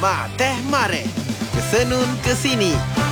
Mak Teh Mare. Kesenun ke sini.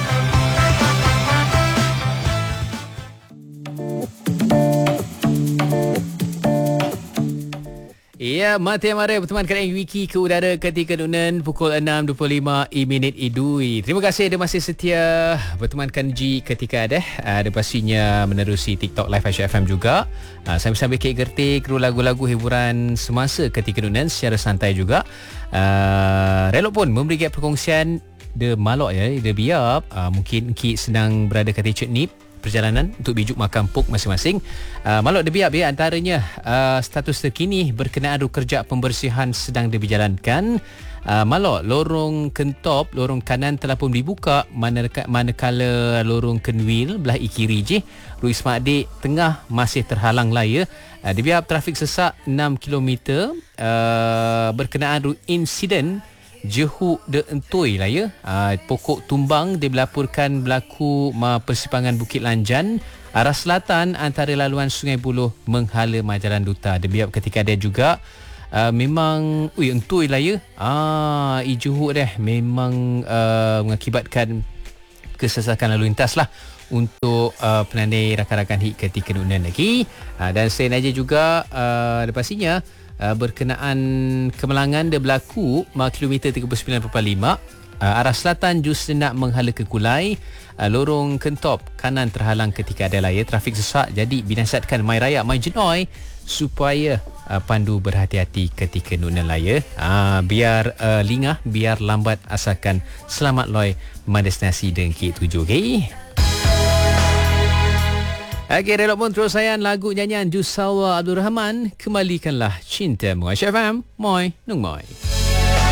Ya, Mati Amara berteman dengan Wiki ke udara ketika Nunan pukul 6.25 minit idui. Terima kasih ada masih setia bertemankan G ketika ada pastinya menerusi TikTok Live Aisyah FM juga. Sambil-sambil kek gerti kru lagu-lagu hiburan semasa ketika Nunan secara santai juga. Relok pun memberi gap perkongsian de malok ya, de biap. Mungkin Ki sedang berada kat Ecek Nip perjalanan untuk bijuk makan pok masing-masing. Maluk debiak ya, antaranya status terkini berkenaan kerja pembersihan sedang dijalankan. Maluk lorong Kentop, lorong kanan telah pun dibuka, manakala lorong Kenwil belah kiri je Ruis Makdik tengah masih terhalang laya. Debiak trafik sesak 6 km berkenaan insiden Jehu de Entoi lah ya. Pokok tumbang dilaporkan berlaku persimpangan Bukit Lanjan arah selatan antara laluan Sungai Buloh menghala Majalan Duta. Debiap ketika ada juga memang Entoi lah ya. Jehu deh memang mengakibatkan kesesakan lalu lintas lah untuk penandai rakan-rakan hit ketika Nunan lagi. Dan selain aja juga pastinya berkenaan kemelangan dia berlaku kilometer 39.5 arah selatan justru nak menghala ke Kulai. Lorong Kentop kanan terhalang ketika ada laya trafik sesak, jadi binasihatkan mai raya mai jenoi supaya pandu berhati-hati ketika Nunan laya. Biar lingah, biar lambat, asalkan selamat loi destinasi dengki tuju. Okay? Okey, relok pun terus sayang lagu nyanyian Jusawa Abdul Rahman, Kembalikanlah Cintamu. Aisyah FM, moi, nung moi.